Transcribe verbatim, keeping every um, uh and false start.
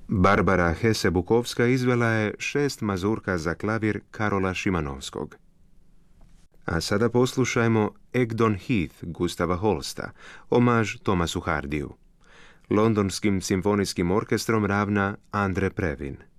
Barbara Hesse-Bukovska izvela je šest mazurka za klavir Karola Šimanovskog. A sada poslušajmo Egdon Heath Gustava Holsta, omaž Thomasu Hardiju. Londonskim simfonijskim orkestrom ravna Andre Previn.